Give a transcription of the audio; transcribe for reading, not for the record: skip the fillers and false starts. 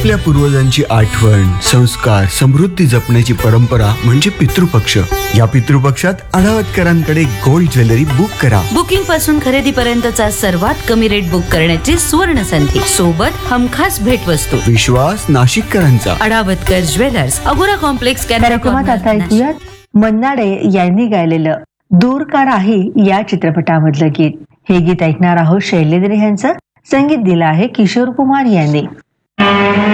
आपल्या पूर्वजांची आठवण, संस्कार, समृद्धी जपण्याची परंपरा म्हणजे पितृपक्ष. या पितृपक्षात अडावतकरांकडे गोल्ड ज्वेलरी बुक करा. बुकिंग पासून खरेदी पर्यंतचा सर्वात कमी रेट बुक करण्याची सुवर्ण संधी, सोबत हमखास भेटवस्तू. विश्वास नाशिककरांचा. अडावतकर ज्वेलर्स, अगोरा कॉम्प्लेक्स, कार्यक्रमात आता ऐकूयात मन्नाडे यांनी गायलेलं दूर का राही या चित्रपटामधलं गीत. हे गीत ऐकणार आहोत शैलेंद्र यांचं. संगीत दिलं आहे किशोर कुमार यांनी.